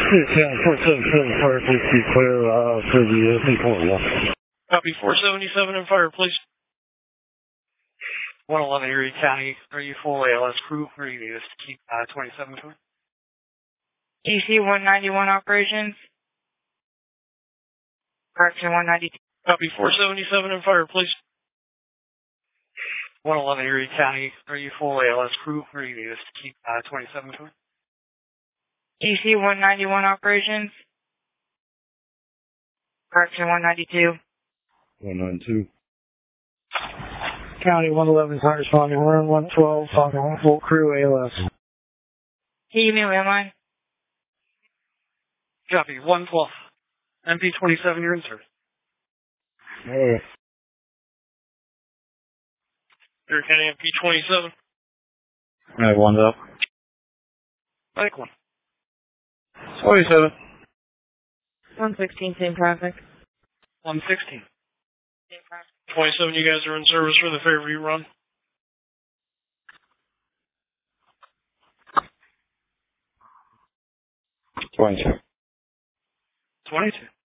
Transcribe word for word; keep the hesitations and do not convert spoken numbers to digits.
ten, four seven seven, fire, please be clear uh, for the uh, three four one. Copy, four seventy-seven and fire, please. one eleven Erie County, are you full A L S crew, or do you need us to keep uh, twenty-seven twenty? D C one ninety-one operations. Correction one ninety-two. Copy, four seventy-seven and fire, please. one eleven Erie County, are you full A L S crew, or do you need us to keep uh, twenty-seven twenty? D C one ninety-one operations. Correction one ninety-two. one nine two. County one eleven, fire responding, room one twelve, talking one full crew, A L S. Can you give me a landline? Copy, one twelve. M P twenty-seven, you're in service. Alright. Erie County, M P twenty-seven. Alright, one's up. Mike one. twenty-seven. one sixteen, same traffic. one sixteen. Same traffic. twenty-seven, you guys are in service for the Fairview run. twenty-two. twenty-two.